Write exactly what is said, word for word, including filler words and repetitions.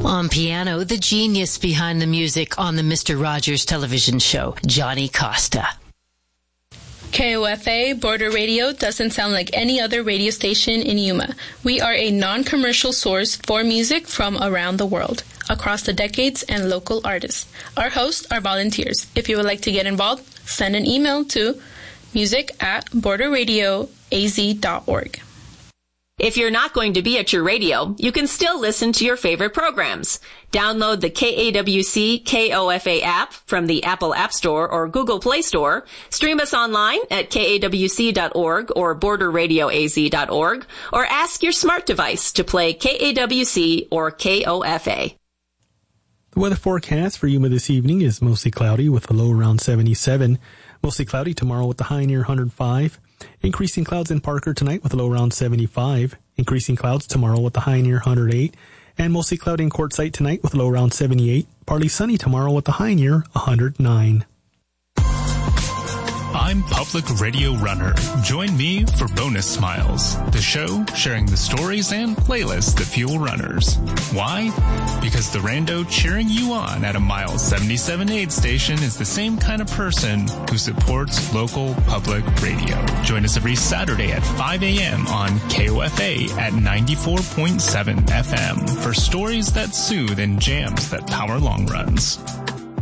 On piano, the genius behind the music on the Mister Rogers television show, Johnny Costa. K O F A Border Radio doesn't sound like any other radio station in Yuma. We are a non-commercial source for music from around the world, across the decades and local artists. Our hosts are volunteers. If you would like to get involved, send an email to music at border radio a z dot org. If you're not going to be at your radio, you can still listen to your favorite programs. Download the K A W C K O F A app from the Apple App Store or Google Play Store. Stream us online at K A W C dot org or border radio a z dot org, or ask your smart device to play K A W C or K O F A. The weather forecast for Yuma this evening is mostly cloudy with a low around seventy-seven. Mostly cloudy tomorrow with the high near one hundred five. Increasing clouds in Parker tonight with a low around seventy-five. Increasing clouds tomorrow with the high near one hundred eight. And mostly cloudy in Quartzsite tonight with a low around seventy-eight. Partly sunny tomorrow with the high near one hundred nine. I'm Public Radio Runner. Join me for Bonus Smiles, the show sharing the stories and playlists that fuel runners. Why? Because the rando cheering you on at a mile seventy-seven aid station is the same kind of person who supports local public radio. Join us every Saturday at five a.m. on K O F A at ninety-four point seven F M for stories that soothe and jams that power long runs.